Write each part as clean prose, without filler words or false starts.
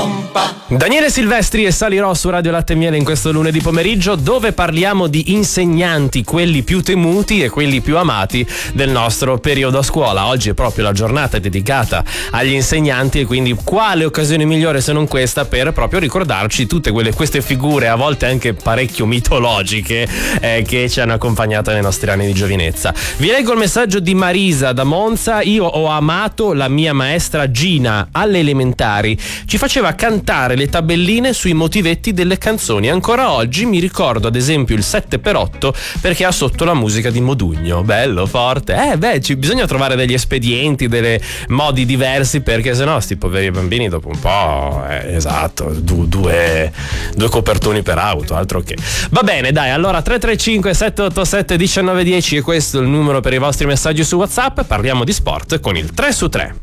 Daniele Silvestri e salirò su Radio Latte e Miele in questo lunedì pomeriggio, dove parliamo di insegnanti, quelli più temuti e quelli più amati del nostro periodo a scuola. Oggi è proprio la giornata dedicata agli insegnanti e quindi quale occasione migliore se non questa per proprio ricordarci tutte queste figure, a volte anche parecchio mitologiche, che ci hanno accompagnato nei nostri anni di giovinezza. Vi leggo il messaggio di Marisa da Monza. Io ho amato la mia maestra Gina alle elementari, ci faceva cantare le tabelline sui motivetti delle canzoni. Ancora oggi mi ricordo ad esempio il 7x8 perché ha sotto la musica di Modugno. Bello, forte. Bisogna trovare degli espedienti, dei modi diversi, perché sennò sti poveri bambini dopo un po', esatto, due copertoni per auto, altro che. Va bene, dai, allora 335 787 1910 e questo è il numero per i vostri messaggi su WhatsApp. Parliamo di sport con il 3 su 3.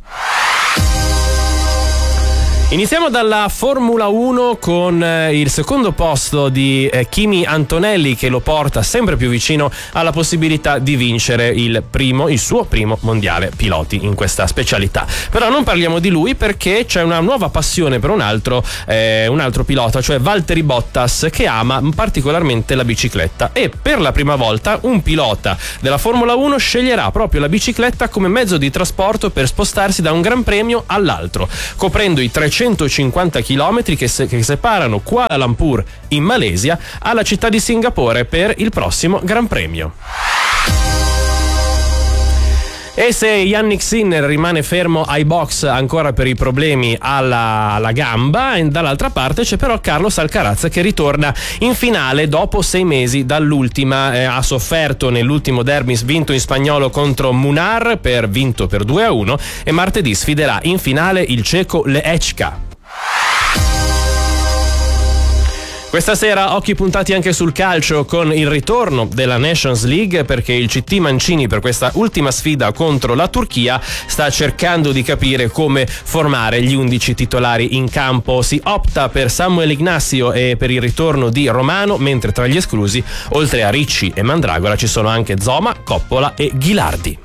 Iniziamo dalla Formula 1 con il secondo posto di Kimi Antonelli, che lo porta sempre più vicino alla possibilità di vincere il suo primo mondiale piloti in questa specialità. Però non parliamo di lui, perché c'è una nuova passione per un altro pilota, cioè Valtteri Bottas, che ama particolarmente la bicicletta, e per la prima volta un pilota della Formula 1 sceglierà proprio la bicicletta come mezzo di trasporto per spostarsi da un gran premio all'altro, coprendo i 350 chilometri che separano Kuala Lumpur in Malesia alla città di Singapore per il prossimo Gran Premio. E se Yannick Sinner rimane fermo ai box ancora per i problemi alla gamba, e dall'altra parte c'è però Carlos Alcaraz che ritorna in finale dopo 6 mesi dall'ultima. Ha sofferto nell'ultimo derby vinto in spagnolo contro Munar, vinto per 2-1, e martedì sfiderà in finale il ceco Lechka. Questa sera occhi puntati anche sul calcio con il ritorno della Nations League, perché il CT Mancini per questa ultima sfida contro la Turchia sta cercando di capire come formare gli 11 titolari in campo. Si opta per Samuel Ignacio e per il ritorno di Romano, mentre tra gli esclusi, oltre a Ricci e Mandragola, ci sono anche Zoma, Coppola e Ghilardi.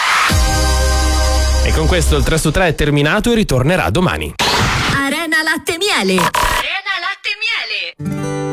E con questo il 3 su 3 è terminato e ritornerà domani. Arena Latte e Miele. Arena Latte e Miele.